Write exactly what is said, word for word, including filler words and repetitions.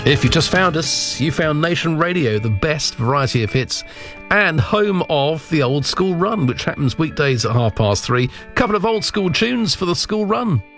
If you just found us, you found Nation Radio, the best variety of hits, and home of the Old School Run, which happens weekdays at half past three. Couple of old school tunes for the school run.